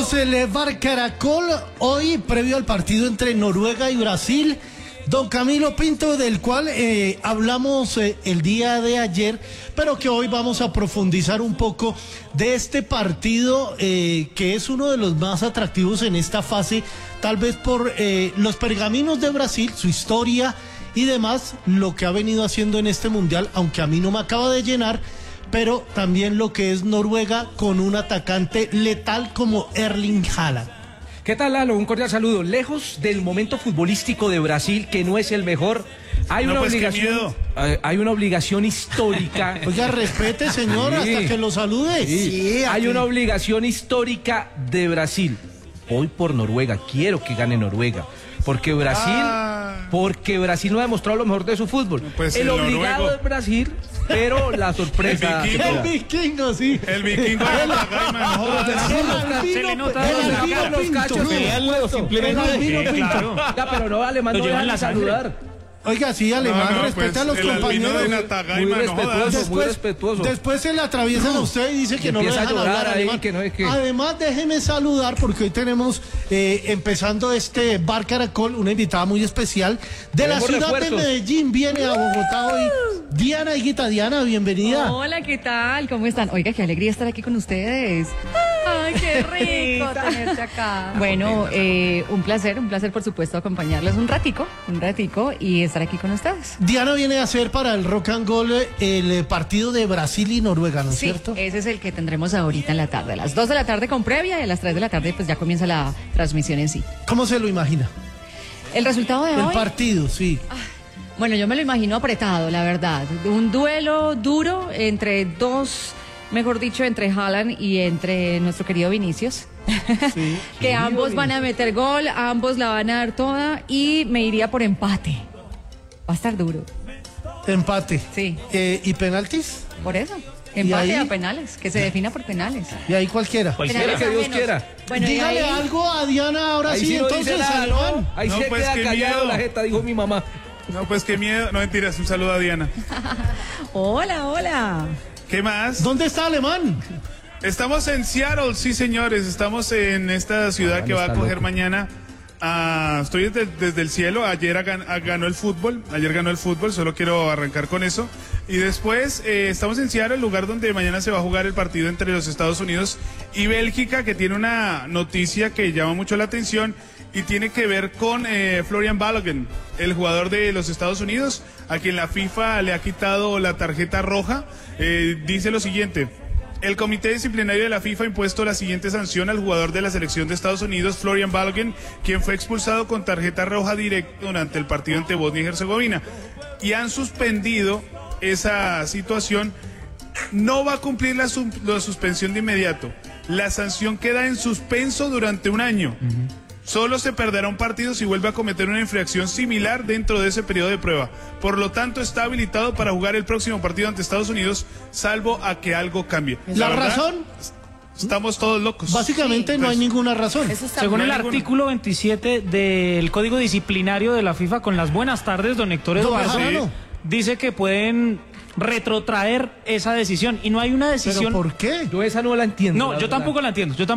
Somos el Bar Caracol, hoy previo al partido entre Noruega y Brasil. Don Camilo Pinto, del cual hablamos el día de ayer, pero que hoy vamos a profundizar un poco de este partido que es uno de los más atractivos en esta fase, tal vez por los pergaminos de Brasil, su historia y demás, lo que ha venido haciendo en este mundial, aunque a mí no me acaba de llenar, pero también lo que es Noruega con un atacante letal como Erling Haaland. ¿Qué tal, Lalo? Un cordial saludo. Lejos del momento futbolístico de Brasil, que no es el mejor, hay una obligación histórica. Oiga, respete, señor, sí, hasta que lo salude. Sí, hay una obligación histórica de Brasil. Hoy por Noruega, quiero que gane Noruega. Porque Brasil no ha demostrado lo mejor de su fútbol. Pues el obligado noruego es Brasil, pero la sorpresa. El vikingo, sí. El vikingo de la Gaima, se le nota los cachos. Pero no, Alemán no dejan de saludar. Oiga, sí, Alemán, respeta a los compañeros. Muy respetuoso. Después se le atraviesan a usted y dice que no lo dejan hablar, Alemán. Además, déjeme saludar, porque hoy tenemos, empezando este Bar Caracol, una invitada muy especial de la ciudad de Medellín. Viene a Bogotá hoy Diana Higuita. Diana, bienvenida. Hola, ¿qué tal? ¿Cómo están? Oiga, qué alegría estar aquí con ustedes. ¡Ay, qué rico tenerte acá! Bueno, un placer, por supuesto, acompañarles un ratico y estar aquí con ustedes. Diana viene a hacer para el Rock and Roll el partido de Brasil y Noruega, ¿no es cierto? Sí, ese es el que tendremos ahorita en la tarde, a las 2 de la tarde con previa y a las 3 de la tarde pues ya comienza la transmisión en sí. ¿Cómo se lo imagina? ¿El resultado de hoy? El partido, sí. Bueno, yo me lo imagino apretado, la verdad. Un duelo duro entre dos, mejor dicho, entre Haaland y entre nuestro querido Vinicius. Sí, que ambos van a meter gol, ambos la van a dar toda y me iría por empate. Va a estar duro. Empate. Sí. ¿Y penaltis? Por eso. Empate a penales, que se defina por penales. Y ahí cualquiera. Cualquiera que Dios quiera. Bueno, dígale algo a Diana ahora ahí sí, entonces, ¿no? Ahí no, se pues queda callado la jeta, dijo mi mamá. No, pues qué miedo. No, mentiras, un saludo a Diana. Hola. ¿Qué más? ¿Dónde está Alemán? Estamos en Seattle, sí señores, estamos en esta ciudad que va a acoger mañana. Estoy desde el cielo. Ayer ganó el fútbol, solo quiero arrancar con eso. Y después estamos en Seattle, el lugar donde mañana se va a jugar el partido entre los Estados Unidos y Bélgica, que tiene una noticia que llama mucho la atención y tiene que ver con Florian Balogun, el jugador de los Estados Unidos, a quien la FIFA le ha quitado la tarjeta roja. Dice lo siguiente: el comité disciplinario de la FIFA ha impuesto la siguiente sanción al jugador de la selección de Estados Unidos, Florian Balogun, quien fue expulsado con tarjeta roja directa durante el partido ante Bosnia y Herzegovina. Y han suspendido esa situación. No va a cumplir la suspensión de inmediato. La sanción queda en suspenso durante un año. Solo se perderá un partido si vuelve a cometer una infracción similar dentro de ese periodo de prueba. Por lo tanto, está habilitado para jugar el próximo partido ante Estados Unidos, salvo a que algo cambie. ¿La razón? Estamos todos locos. Básicamente sí, no hay ninguna razón. Según el artículo 27 del Código Disciplinario de la FIFA, con las buenas tardes, don Héctor Eduardo, dice que pueden retrotraer esa decisión y no hay una decisión. ¿Pero por qué? Yo esa no la entiendo. No, yo tampoco la entiendo.